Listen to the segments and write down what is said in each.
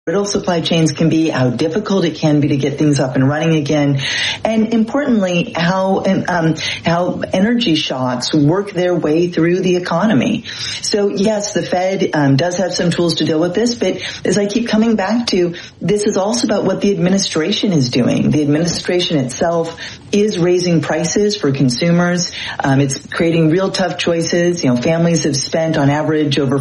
brittle supply chains can be, how difficult it can be to get things up and running again, and importantly, how energy shocks work their way through the economy. So yes, the Fed does have some tools to deal with this, but as I keep coming back to, this is also about what the administration is doing. The administration itself is raising prices for consumers. It's creating real tough choices. Families have spent on average around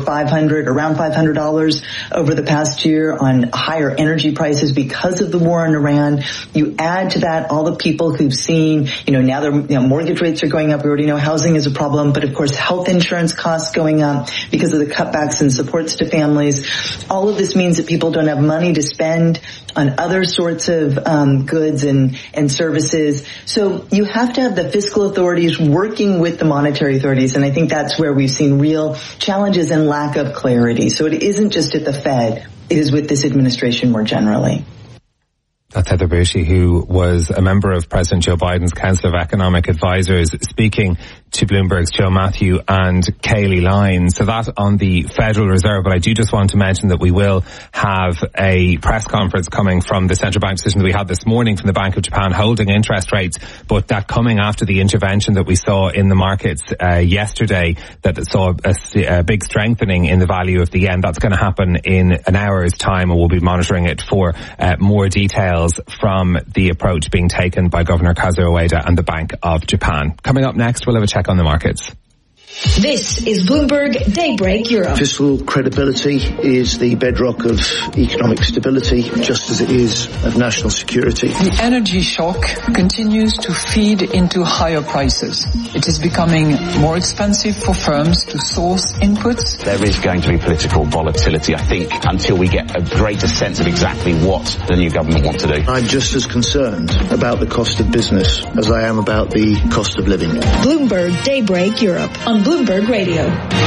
$500 over the past year on higher energy prices because of the war in Iran. You add to that all the people who've seen, now their mortgage rates are going up. We already know housing is a problem, but of course health insurance costs going up because of the cutbacks and supports to families. All of this means that people don't have money to spend on other sorts of goods and services. So you have to have the fiscal authorities working with the monetary authorities, and I think that's where we've seen real challenges and lack of clarity. So it isn't just at the Fed, it is with this administration more generally. That's Heather Bushey, who was a member of President Joe Biden's Council of Economic Advisors, speaking to Bloomberg's Joe Matthew and Kayleigh Lyons. So that on the Federal Reserve, but I do just want to mention that we will have a press conference coming from the central bank decision that we had this morning from the Bank of Japan holding interest rates, but that coming after the intervention that we saw in the markets yesterday, that saw a big strengthening in the value of the yen. That's going to happen in an hour's time, and we'll be monitoring it for more details from the approach being taken by Governor Kazuo Ueda and the Bank of Japan. Coming up next, we'll have a check on the markets. This is Bloomberg Daybreak Europe. Fiscal credibility is the bedrock of economic stability, just as it is of national security. The energy shock continues to feed into higher prices. It is becoming more expensive for firms to source inputs. There is going to be political volatility, I think, until we get a greater sense of exactly what the new government wants to do. I'm just as concerned about the cost of business as I am about the cost of living. Bloomberg Daybreak Europe on Bloomberg Radio.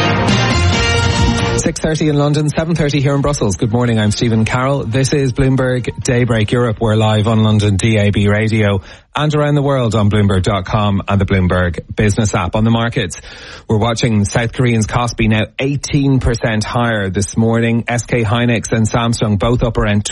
6:30 in London, 7:30 here in Brussels. Good morning, I'm Stephen Carroll. This is Bloomberg Daybreak Europe. We're live on London DAB radio and around the world on Bloomberg.com and the Bloomberg Business app. On the markets, we're watching South Korean's Kospi now 18% higher this morning. SK Hynix and Samsung both up around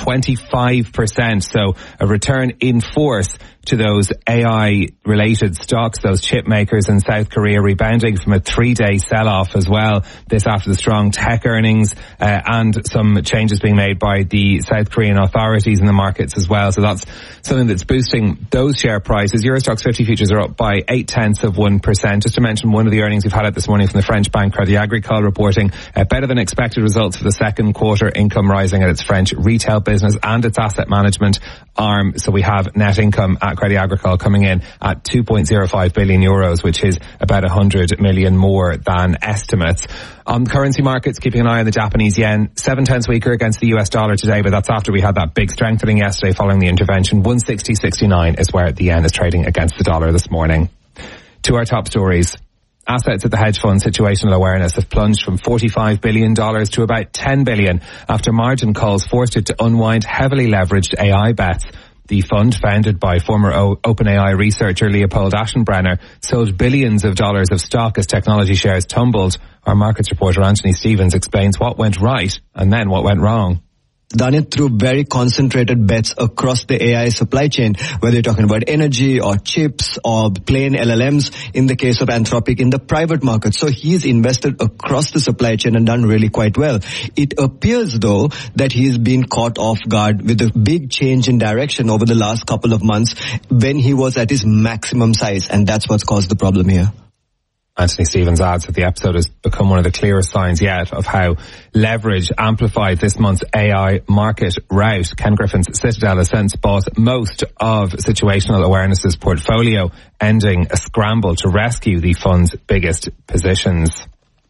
25%. So a return in force to those AI-related stocks, those chip makers in South Korea, rebounding from a 3-day sell-off as well. This after the strong tech earnings and some changes being made by the South Korean authorities in the markets as well. So that's something that's boosting those share prices. Euro Stoxx 50 futures are up by 0.8%. Just to mention one of the earnings we've had out this morning from the French bank Crédit Agricole, reporting better than expected results for the second quarter, income rising at its French retail business and its asset management arm. So we have net income at Crédit Agricole coming in at 2.05 billion euros, which is about 100 million more than estimates. On currency markets, keeping an eye on the Japanese yen, 7/10 weaker against the US dollar today, but that's after we had that big strengthening yesterday following the intervention. 160.69 is where the yen is trading against the dollar this morning. To our top stories. Assets at the hedge fund Situational Awareness have plunged from $45 billion to about $10 billion after margin calls forced it to unwind heavily leveraged AI bets. The fund, founded by former OpenAI researcher Leopold Aschenbrenner, sold billions of dollars of stock as technology shares tumbled. Our markets reporter Anthony Stevens explains what went right and then what went wrong. Done it through very concentrated bets across the AI supply chain, whether you're talking about energy or chips or plain LLMs in the case of Anthropic in the private market. So he's invested across the supply chain and done really quite well. It appears, though, that he's been caught off guard with a big change in direction over the last couple of months when he was at his maximum size, and that's what's caused the problem here. Anthony Stevens adds that the episode has become one of the clearest signs yet of how leverage amplified this month's AI market rout. Ken Griffin's Citadel has since bought most of Situational Awareness's portfolio, ending a scramble to rescue the fund's biggest positions.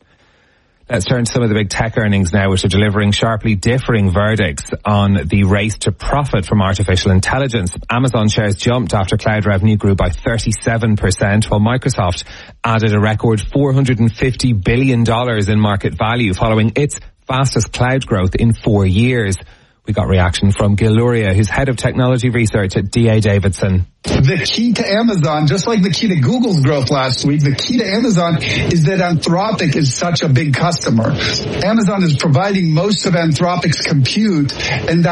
Let's turn to some of the big tech earnings now, which are delivering sharply differing verdicts on the race to profit from artificial intelligence. Amazon shares jumped after cloud revenue grew by 37%, while Microsoft added a record $450 billion in market value following its fastest cloud growth in 4 years. We got reaction from Gil Luria, who's head of technology research at D.A. Davidson. The key to Amazon, just like the key to Google's growth last week, the key to Amazon is that Anthropic is such a big customer. Amazon is providing most of Anthropic's compute, and